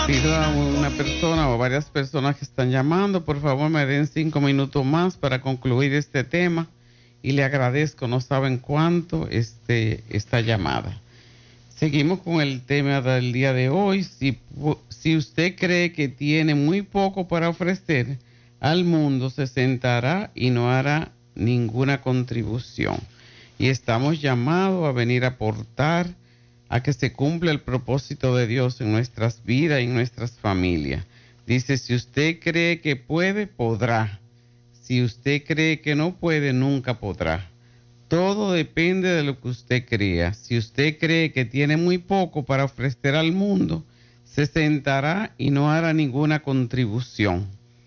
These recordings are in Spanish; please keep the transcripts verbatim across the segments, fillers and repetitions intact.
pido a una persona o varias personas que están llamando, por favor me den cinco minutos más para concluir este tema y le agradezco, no saben cuánto, este, esta llamada. Seguimos con el tema del día de hoy. Si, si usted cree que tiene muy poco para ofrecer al mundo, se sentará y no hará ninguna contribución. Y estamos llamados a venir a aportar a que se cumpla el propósito de Dios en nuestras vidas y en nuestras familias. Dice, si usted cree que puede, podrá. Si usted cree que no puede, nunca podrá. Todo depende de lo que usted crea. Si usted cree que tiene muy poco para ofrecer al mundo, se sentará y no hará ninguna contribución.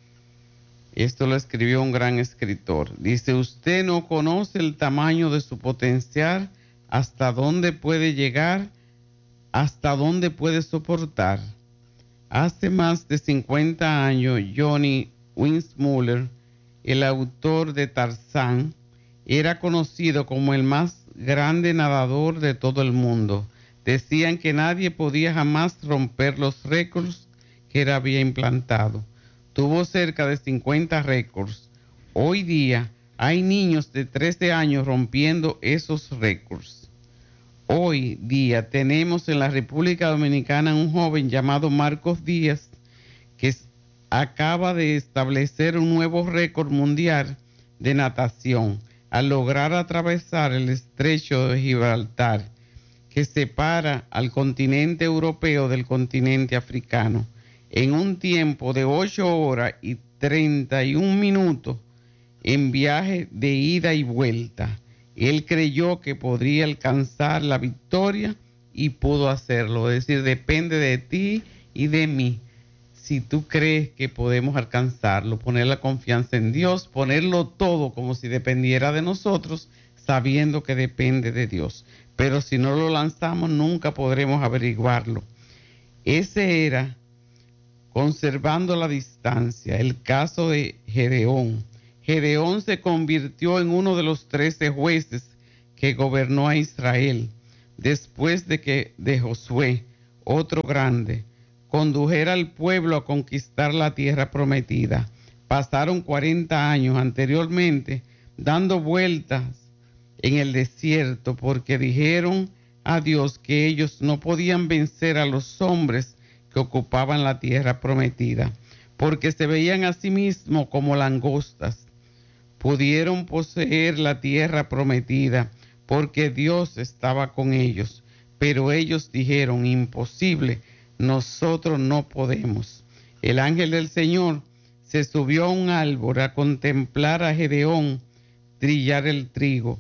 Esto lo escribió un gran escritor. Dice, usted no conoce el tamaño de su potencial, hasta dónde puede llegar, hasta dónde puede soportar. Hace más de cincuenta años, Johnny Weissmuller, el autor de Tarzán, era conocido como el más grande nadador de todo el mundo. Decían que nadie podía jamás romper los récords que él había implantado. Tuvo cerca de cincuenta récords. Hoy día hay niños de trece años rompiendo esos récords. Hoy día tenemos en la República Dominicana un joven llamado Marcos Díaz que acaba de establecer un nuevo récord mundial de natación al lograr atravesar el estrecho de Gibraltar que separa al continente europeo del continente africano en un tiempo de ocho horas y treinta y un minutos en viaje de ida y vuelta. Él creyó que podría alcanzar la victoria y pudo hacerlo. Es decir, depende de ti y de mí. Si tú crees que podemos alcanzarlo, poner la confianza en Dios, ponerlo todo como si dependiera de nosotros, sabiendo que depende de Dios. Pero si no lo lanzamos, nunca podremos averiguarlo. Ese era, conservando la distancia, el caso de Gedeón. Gedeón se convirtió en uno de los trece jueces que gobernó a Israel después de que de Josué, otro grande, condujera al pueblo a conquistar la tierra prometida. Pasaron cuarenta años anteriormente dando vueltas en el desierto porque dijeron a Dios que ellos no podían vencer a los hombres que ocupaban la tierra prometida, porque se veían a sí mismos como langostas. Pudieron poseer la tierra prometida porque Dios estaba con ellos, pero ellos dijeron, imposible, nosotros no podemos. El ángel del Señor se subió a un árbol a contemplar a Gedeón trillar el trigo.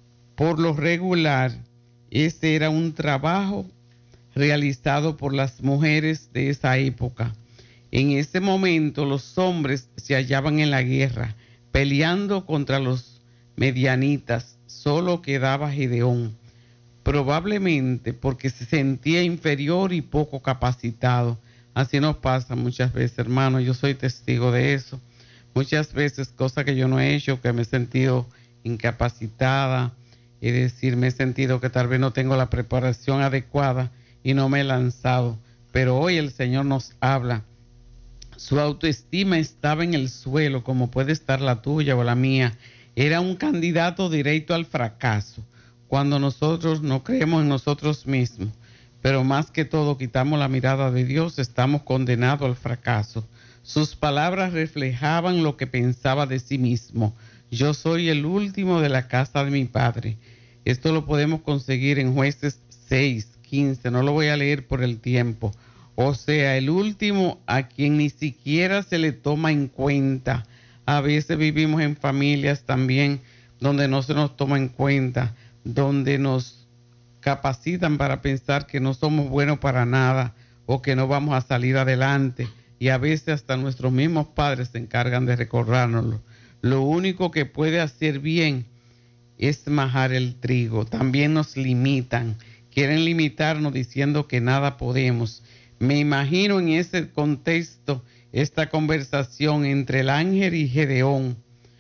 Por lo regular, ese era un trabajo realizado por las mujeres de esa época. En ese momento los hombres se hallaban en la guerra, peleando contra los medianitas. Solo quedaba Gedeón, probablemente porque se sentía inferior y poco capacitado. Así nos pasa muchas veces, hermano, yo soy testigo de eso. Muchas veces cosas que yo no he hecho, que me he sentido incapacitada, es decir, me he sentido que tal vez no tengo la preparación adecuada y no me he lanzado. Pero hoy el Señor nos habla. Su autoestima estaba en el suelo, como puede estar la tuya o la mía. Era un candidato directo al fracaso, cuando nosotros no creemos en nosotros mismos. Pero más que todo, quitamos la mirada de Dios, estamos condenados al fracaso. Sus palabras reflejaban lo que pensaba de sí mismo. Yo soy el último de la casa de mi padre. Esto lo podemos conseguir en Jueces seis, quince. No lo voy a leer por el tiempo. O sea, el último a quien ni siquiera se le toma en cuenta. A veces vivimos en familias también donde no se nos toma en cuenta, donde nos capacitan para pensar que no somos buenos para nada o que no vamos a salir adelante. Y a veces hasta nuestros mismos padres se encargan de recordárnoslo. Lo único que puede hacer bien es majar el trigo. También nos limitan. Quieren limitarnos diciendo que nada podemos. Me imagino en ese contexto esta conversación entre el ángel y Gedeón.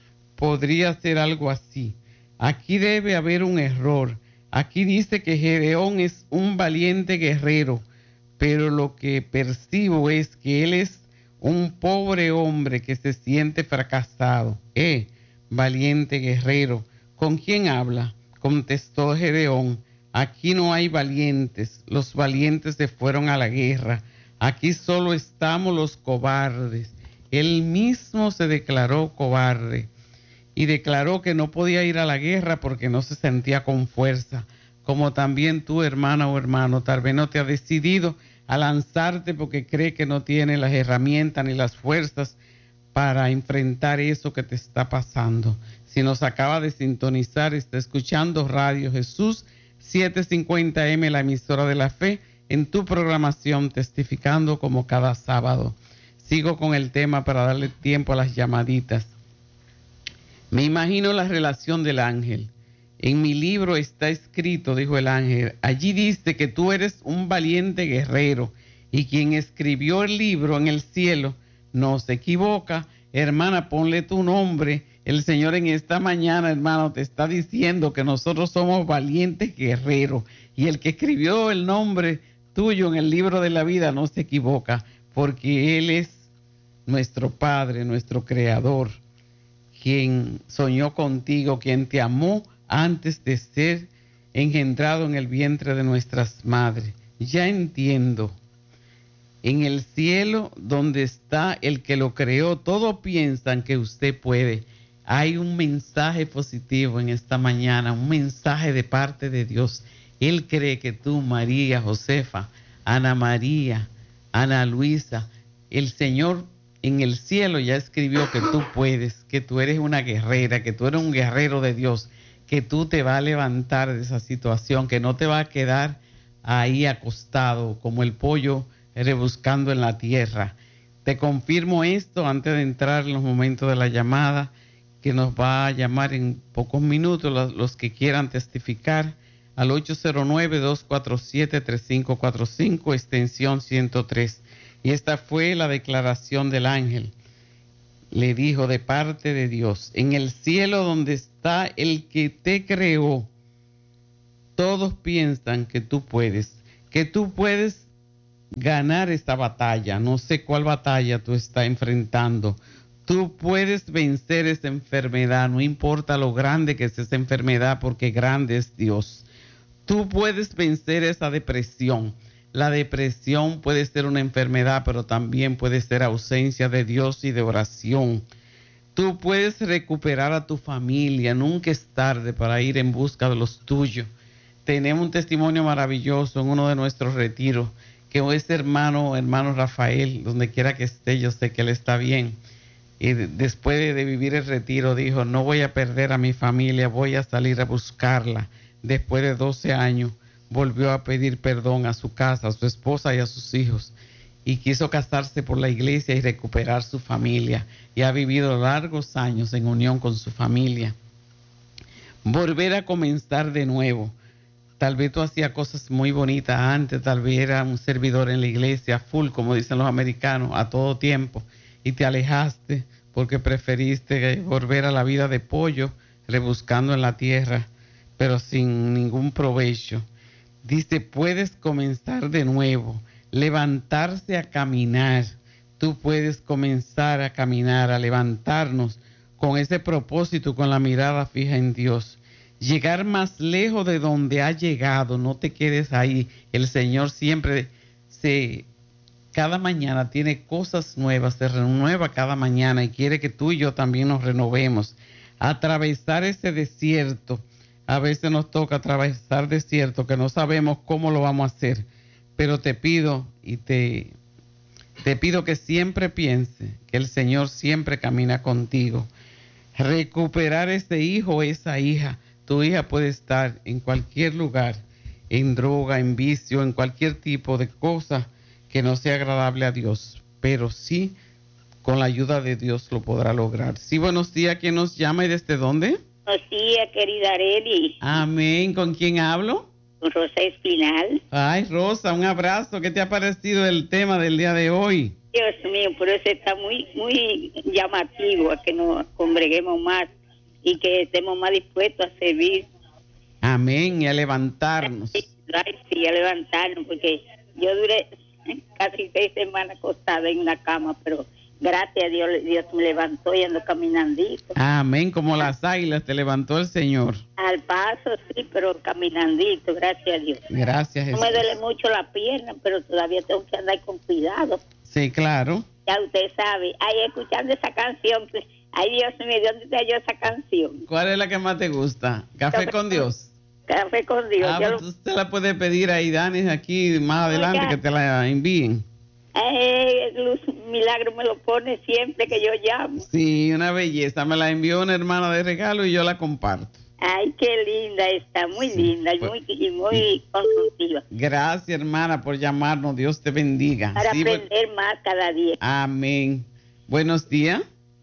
Podría ser algo así. Aquí debe haber un error. Aquí dice que Gedeón es un valiente guerrero, pero lo que percibo es que él es un pobre hombre que se siente fracasado. Eh, valiente guerrero, ¿con quién habla? Contestó Gedeón, aquí no hay valientes, los valientes se fueron a la guerra, aquí solo estamos los cobardes. Él mismo se declaró cobarde y declaró que no podía ir a la guerra porque no se sentía con fuerza, como también tú, hermana o hermano, tal vez no te has decidido a lanzarte porque cree que no tiene las herramientas ni las fuerzas para enfrentar eso que te está pasando. Si nos acaba de sintonizar, está escuchando Radio Jesús setecientos cincuenta eme, la emisora de la fe, en tu programación Testificando como cada sábado. Sigo con el tema para darle tiempo a las llamaditas. Me imagino la relación del ángel. En mi libro está escrito, dijo el ángel, allí dice que tú eres un valiente guerrero y quien escribió el libro en el cielo no se equivoca. Hermana, ponle tu nombre. El Señor en esta mañana, hermano, te está diciendo que nosotros somos valientes guerreros y el que escribió el nombre tuyo en el libro de la vida no se equivoca, porque Él es nuestro Padre, nuestro Creador, quien soñó contigo, quien te amó antes de ser engendrado en el vientre de nuestras madres. Ya entiendo. En el cielo donde está el que lo creó, todos piensan que usted puede. Hay un mensaje positivo en esta mañana, un mensaje de parte de Dios. Él cree que tú, María, Josefa, Ana María, Ana Luisa, el Señor en el cielo ya escribió que tú puedes, que tú eres una guerrera, que tú eres un guerrero de Dios, que tú te vas a levantar de esa situación, que no te va a quedar ahí acostado como el pollo rebuscando en la tierra. Te confirmo esto antes de entrar en los momentos de la llamada, que nos va a llamar en pocos minutos los, los que quieran testificar al ocho cero nueve, dos cuatro siete, tres cinco cuatro cinco, extensión ciento tres. Y esta fue la declaración del ángel. Le dijo de parte de Dios, en el cielo donde está el que te creó, todos piensan que tú puedes, que tú puedes ganar esta batalla. No sé cuál batalla tú estás enfrentando. Tú puedes vencer esa enfermedad, no importa lo grande que es esa enfermedad, porque grande es Dios. Tú puedes vencer esa depresión. La depresión puede ser una enfermedad, pero también puede ser ausencia de Dios y de oración. Tú puedes recuperar a tu familia. Nunca es tarde para ir en busca de los tuyos. Tenemos un testimonio maravilloso en uno de nuestros retiros, que ese hermano, hermano Rafael, donde quiera que esté, yo sé que él está bien. Y después de vivir el retiro dijo, no voy a perder a mi familia, voy a salir a buscarla. Después de doce años, volvió a pedir perdón a su casa, a su esposa y a sus hijos, y quiso casarse por la iglesia y recuperar su familia, y ha vivido largos años en unión con su familia. Volver a comenzar de nuevo. Tal vez tú hacías cosas muy bonitas antes, tal vez era un servidor en la iglesia, full, como dicen los americanos, a todo tiempo, y te alejaste porque preferiste volver a la vida de pollo, rebuscando en la tierra, pero sin ningún provecho. Dice, puedes comenzar de nuevo, levantarse a caminar. Tú puedes comenzar a caminar, a levantarnos con ese propósito, con la mirada fija en Dios. Llegar más lejos de donde has llegado, no te quedes ahí. El Señor siempre se, cada mañana tiene cosas nuevas, se renueva cada mañana y quiere que tú y yo también nos renovemos. Atravesar ese desierto. A veces nos toca atravesar desierto que no sabemos cómo lo vamos a hacer, pero te pido y te, te pido que siempre piense que el Señor siempre camina contigo. Recuperar ese hijo o esa hija. Tu hija puede estar en cualquier lugar, en droga, en vicio, en cualquier tipo de cosa que no sea agradable a Dios, pero sí, con la ayuda de Dios lo podrá lograr. Sí, buenos días. ¿Quién nos llama y desde dónde? Buenos días, querida Arely. Amén. ¿Con quién hablo? Con Rosa Espinal. Ay, Rosa, un abrazo. ¿Qué te ha parecido el tema del día de hoy? Dios mío, por eso está muy muy llamativo, a que nos congreguemos más y que estemos más dispuestos a servir. Amén, y a levantarnos. Sí, a levantarnos, porque yo duré casi seis semanas acostada en la cama, pero gracias a Dios, Dios me levantó y ando caminandito. Amén, como las águilas te levantó el Señor. Al paso, sí, pero caminandito, gracias a Dios. Gracias, No Jesús. me duele mucho la pierna, pero todavía tengo que andar con cuidado. Sí, claro. Ya usted sabe. Ay, escuchando esa canción, pues, ay, Dios mío, ¿de dónde te halló esa canción? ¿Cuál es la que más te gusta? ¿Café, Café con con- Dios? Café con Dios. Ah, Yo pues lo- usted la puede pedir ahí, Dani, aquí más adelante, Oiga. que te la envíen. Eh, Luz Milagro me lo pone siempre que yo llamo. Sí, una belleza. Me la envió una hermana de regalo y yo la comparto. Ay, qué linda está, muy Sí, linda y pues- muy, y muy constructiva. Gracias, hermana, por llamarnos. Dios te bendiga. Para Sí, bu- aprender más cada día. Amén. Buenos días.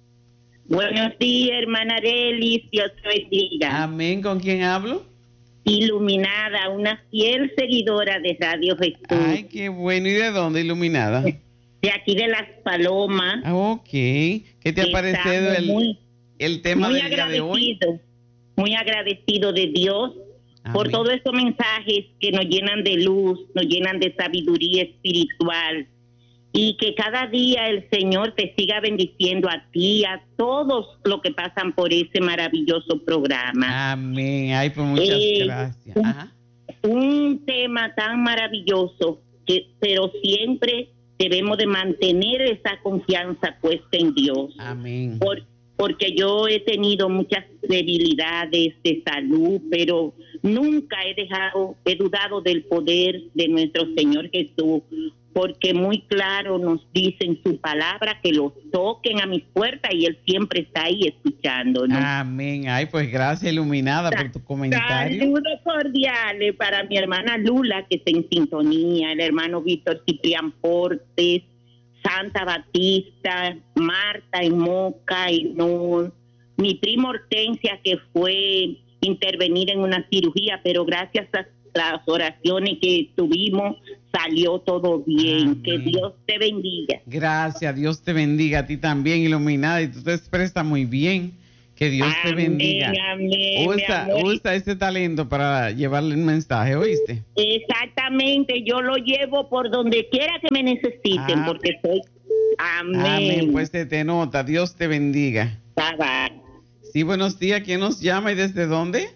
Buenos días, hermana Delis, Dios te bendiga. Amén. ¿Con quién hablo? Iluminada, una fiel seguidora de Radio Jesús, Ay, qué bueno. ¿Y de dónde, iluminada? de aquí de Las Palomas. Ah, ok. ¿Qué te ha parecido Estamos el, muy, el tema muy del día de hoy? agradecido, muy agradecido de Dios por Amén. todos estos mensajes que nos llenan de luz, nos llenan de sabiduría espiritual, y que cada día el Señor te siga bendiciendo a ti, a todos los que pasan por ese maravilloso programa. Amén. Ay, pues muchas Eh, gracias. un- Ajá. Un tema tan maravilloso, que, pero siempre debemos de mantener esa confianza puesta en Dios. Amén. Por, porque yo he tenido muchas debilidades de salud, pero nunca he dejado, he dudado del poder de nuestro Señor Jesús, porque muy claro nos dice en su palabra que los toquen a mis puertas y Él siempre está ahí escuchándonos. Amén. Ay, pues gracias, iluminada, por tu comentario. Saludos cordiales para mi hermana Lula, que está en sintonía, el hermano Víctor Ciprián Portes, Santa Batista, Marta en Moca, y no, mi prima Hortensia, que fue intervenir en una cirugía, pero gracias a las oraciones que tuvimos, salió todo bien. Amén. Que Dios te bendiga. Gracias, Dios te bendiga a ti también, iluminada, y tú te expresas muy bien. Que Dios te Amén, bendiga. amén, mi Usa, amor. usa ese talento para llevarle un mensaje, ¿oíste? Exactamente, yo lo llevo por donde quiera que me necesiten, Ah. porque soy... Amén. Amén, pues se te nota. Dios te bendiga. Bye, bye. Sí, buenos días. ¿Quién nos llama y desde dónde?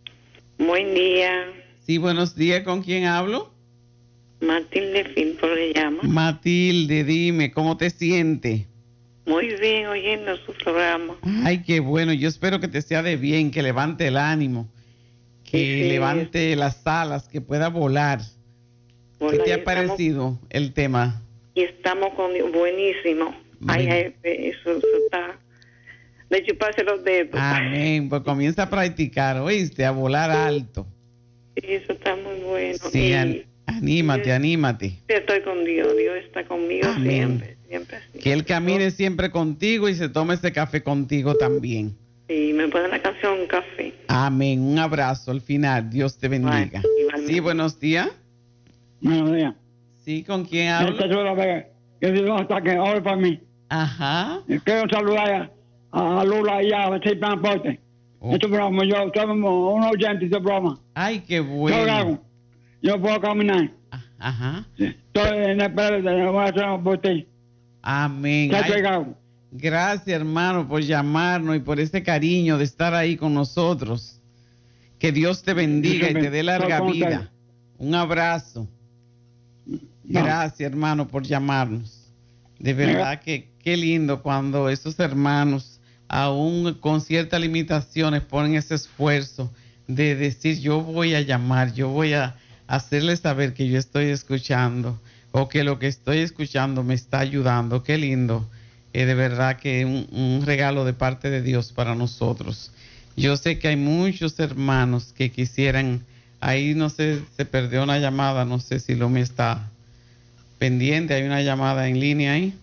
Buen día, Sí, buenos días. ¿Con quién hablo? Matilde Filpo le llama. Matilde, dime, ¿cómo te sientes? Muy bien oyendo su programa. Ay, qué bueno. Yo espero que te sea de bien, que levante el ánimo, que Sí. levante las alas, que pueda volar. ¿Qué Bueno, te y ha estamos- parecido el tema? Y estamos con buenísimo. Ay, Bueno. ay, eso, eso está de chuparse los dedos. Amén. Pues comienza a practicar, ¿oíste? A volar alto. Sí, eso está muy bueno. Sí, Y an- anímate, anímate. sí, estoy con Dios, Dios está conmigo Amén. siempre, siempre. así. Que Él camine siempre contigo y se tome ese café contigo también. Sí, me ponen la canción Un Café. Amén. Un abrazo al final. Dios te bendiga. Bueno, igualmente. Sí, buenos días. Buenos días. Sí, ¿con quién Este hablo? es la vez que Dios está que ore para mí. Ajá. Y quiero saludar a, a Lula y a Ciprián Porte. Oh. Este programa, yo somos un oyente de este programa. Ay, qué Yo bueno. hago. Yo puedo caminar. Ah, Ajá. Sí. Estoy en el perro de la oración por ti. Amén. Ya Ay, llegado. gracias, hermano, por llamarnos y por ese cariño de estar ahí con nosotros. Que Dios te bendiga y te dé larga ¿Cómo estás? vida. Un abrazo. Gracias, hermano, por llamarnos. De verdad que qué lindo cuando esos hermanos, aún con ciertas limitaciones, ponen ese esfuerzo de decir, yo voy a llamar, yo voy a hacerles saber que yo estoy escuchando o que lo que estoy escuchando me está ayudando. Qué lindo. Eh, de verdad que un, un regalo de parte de Dios para nosotros. Yo sé que hay muchos hermanos que quisieran, ahí no sé, se perdió una llamada, no sé si Lomi está pendiente, hay una llamada en línea ahí.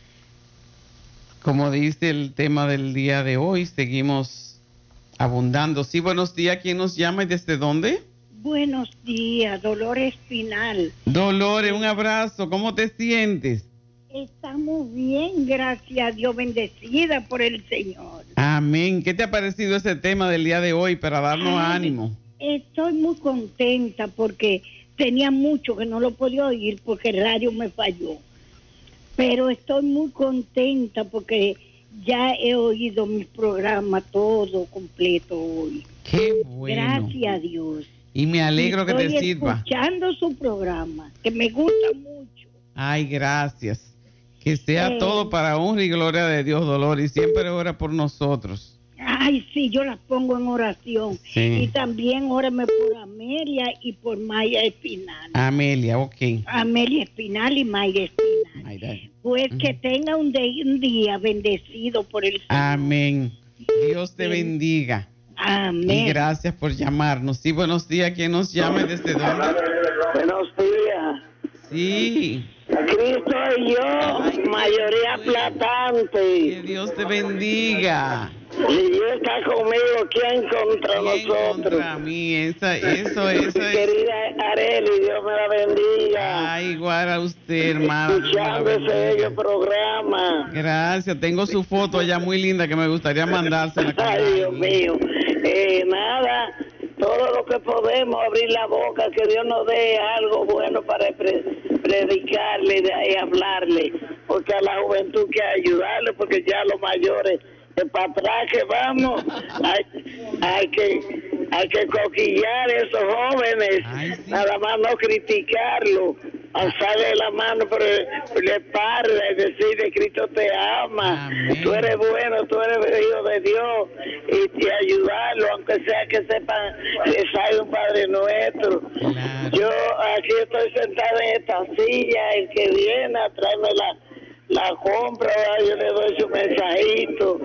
Como dice el tema del día de hoy, seguimos abundando. Sí, buenos días, ¿quién nos llama y desde dónde? Buenos días, Dolores Espinal. Dolores, un abrazo, ¿cómo te sientes? Estamos bien, gracias a Dios, bendecida por el Señor. Amén. ¿Qué te ha parecido ese tema del día de hoy para darnos Ay, ánimo? Estoy muy contenta porque tenía mucho que no lo podía oír porque el radio me falló. Pero estoy muy contenta porque ya he oído mis programas todo completo hoy. Qué bueno. Gracias a Dios. Y me alegro y que te estoy sirva. escuchando su programa, que me gusta mucho. Ay, gracias. Que sea Eh, todo para honra y gloria de Dios, Dolores. Y siempre ora por nosotros. Ay, sí, yo las pongo en oración. Sí. Y también órame por Amelia y por Maya Espinal. Amelia, ok. Amelia Espinal y Maya Espinal. Mayra. Pues Ujú. que tenga un, de- un día bendecido por el Señor. Amén. Dios te bendiga. Amén. Y gracias por llamarnos. Sí, buenos días. ¿Quién nos llame? ¿Desde dónde? Buenos días. Sí. Cristo y yo, Ay, mayoría qué Que platante. Dios te bendiga. Si Dios está conmigo, ¿quién contra ¿Quién nosotros? contra mí? Esa, eso, eso Mi es. querida Areli, Dios me la bendiga. Ay, igual a usted, hermana. Dios me la Escuchando ese bendiga. bello programa. Gracias. Tengo su foto allá muy linda que me gustaría mandársela. Ay, Dios mío. Eh, nada, todo lo que podemos abrir la boca, que Dios nos dé algo bueno para pre- predicarle y, y hablarle, porque a la juventud que ayudarle, porque ya los mayores de para atrás que vamos, hay, hay que hay que coquillar a esos jóvenes, Ay, sí. nada más no criticarlo, alzarle la mano por el, por la espalda y decirle, Cristo te ama, Amén. tú eres bueno, tú eres hijo de Dios, y, y ayudarlo, aunque sea que sepan rezar un Padre Nuestro. Claro. Yo aquí estoy sentada en esta silla, el que viene a traerme la, la compra, ¿verdad? Yo le doy su mensajito.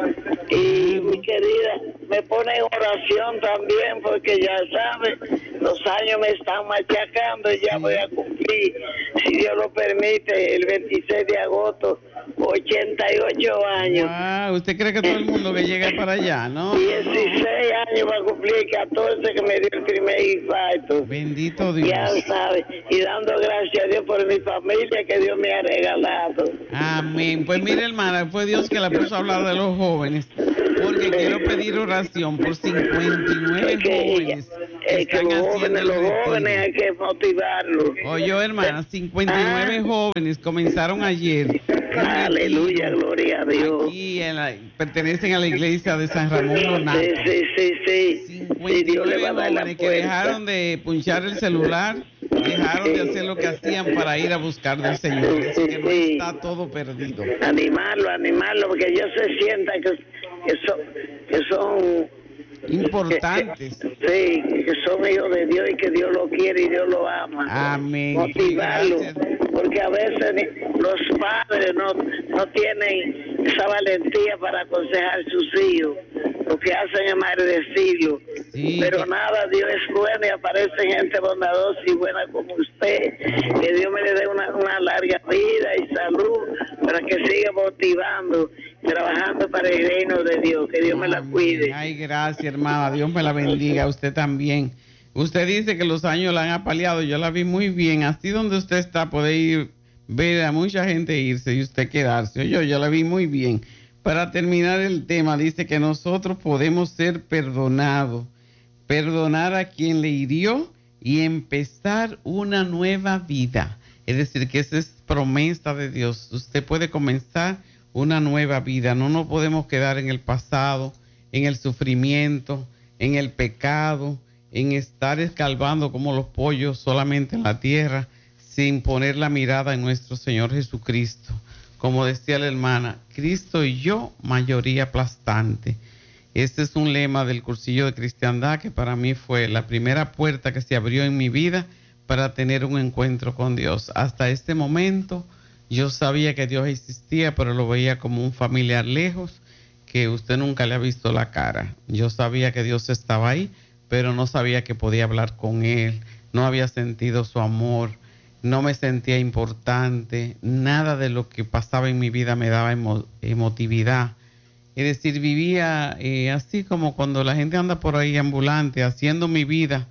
Y mi querida, me pone en oración también, porque ya sabe, los años me están machacando y ya voy a cumplir, si Dios lo permite, el veintiséis de agosto, ochenta y ocho años. Wow, ¿usted cree que todo el mundo que llega para allá, no? dieciséis años va a cumplir, catorce que me dio el primer infarto. Bendito Ya Dios. sabe, y dando gracias a Dios por mi familia que Dios me ha regalado. Amén. Pues mire, hermana, fue Dios que la puso a hablar de los jóvenes, porque quiero pedir oración por cincuenta y nueve Es que, jóvenes que es que están los haciendo jóvenes, el los jóvenes retiro. hay que motivarlos. Oye, hermana, cincuenta y nueve jóvenes comenzaron ayer. un Aleluya, retiro gloria a Dios. Aquí en la- pertenecen a la iglesia de San Ramón Sí, Nonato. sí, sí, sí. Sí, Dios le cincuenta y nueve va a dar la jóvenes que fuerza. dejaron de punchar el celular, dejaron de hacer lo que hacían para ir a buscar del Señor. Así que no Sí. está todo perdido. Animarlo, animarlo, porque ellos se sientan que, que son... Que son Importantes. Sí, que son hijos de Dios y que Dios lo quiere y Dios lo ama. Amén. Motivarlo, Gracias. porque a veces ni- los padres no, no tienen esa valentía para aconsejar a sus hijos. Lo que hacen es maldecirlo. Sí. Pero nada, Dios es bueno y aparece gente bondadosa y buena como usted. Que Dios me le dé una, una larga vida y salud para que siga motivando, trabajando para el reino de Dios. Que Dios me la Amén. cuide. Ay, gracias, hermana. Dios me la bendiga. Usted también. Usted dice que los años la han apaleado. Yo la vi muy bien. Así donde usted está, puede ir, ver a mucha gente irse y usted quedarse. Yo, yo la vi muy bien. Para terminar el tema, dice que nosotros podemos ser perdonados. Perdonar a quien le hirió y empezar una nueva vida. Es decir, que esa es promesa de Dios. Usted puede comenzar una nueva vida. No nos podemos quedar en el pasado, en el sufrimiento, en el pecado, en estar escalvando como los pollos solamente en la tierra, sin poner la mirada en nuestro Señor Jesucristo. Como decía la hermana, Cristo y yo, mayoría aplastante. Este es un lema del cursillo de cristiandad que para mí fue la primera puerta que se abrió en mi vida para tener un encuentro con Dios. Hasta este momento yo sabía que Dios existía, pero lo veía como un familiar lejos, que usted nunca le ha visto la cara. Yo sabía que Dios estaba ahí, pero no sabía que podía hablar con Él. No había sentido su amor. No me sentía importante. Nada de lo que pasaba en mi vida me daba emo- emotividad. Es decir, vivía eh, así como cuando la gente anda por ahí ambulante, haciendo mi vida,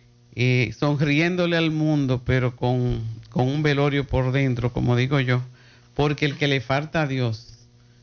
eh, sonriéndole al mundo, pero con, con un velorio por dentro, como digo yo. Porque el que le falta a Dios,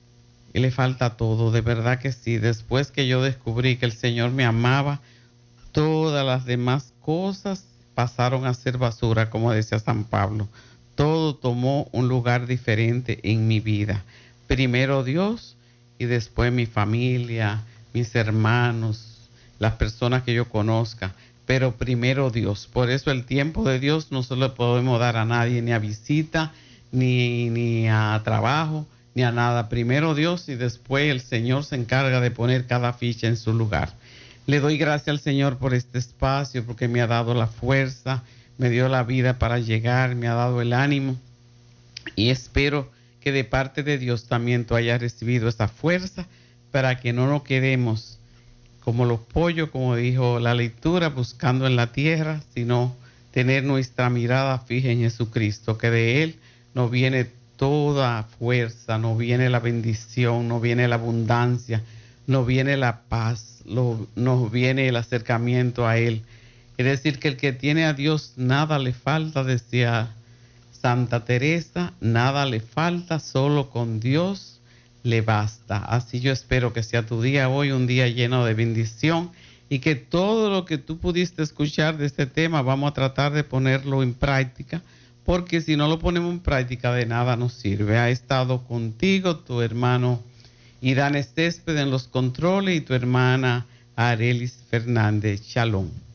le falta todo, de verdad que sí. Después que yo descubrí que el Señor me amaba, todas las demás cosas pasaron a ser basura, como decía San Pablo. Todo tomó un lugar diferente en mi vida. Primero Dios y después mi familia, mis hermanos, las personas que yo conozca. Pero primero Dios. Por eso el tiempo de Dios no se lo podemos dar a nadie, ni a visita, ni, ni a trabajo, ni a nada. Primero Dios y después el Señor se encarga de poner cada ficha en su lugar. Le doy gracias al Señor por este espacio, porque me ha dado la fuerza, me dio la vida para llegar, me ha dado el ánimo. Y espero que de parte de Dios también tú hayas recibido esa fuerza para que no nos quedemos como los pollos, como dijo la lectura, buscando en la tierra, sino tener nuestra mirada fija en Jesucristo, que de Él nos viene toda fuerza, nos viene la bendición, nos viene la abundancia, nos viene la paz, lo, nos viene el acercamiento a Él. Es decir, que el que tiene a Dios nada le falta, decía Santa Teresa, nada le falta, solo con Dios le basta. Así yo espero que sea tu día hoy, un día lleno de bendición, y que todo lo que tú pudiste escuchar de este tema vamos a tratar de ponerlo en práctica, porque si no lo ponemos en práctica de nada nos sirve. Ha estado contigo tu hermano Irán Césped en los controles y tu hermana Arelis Fernández. Shalom.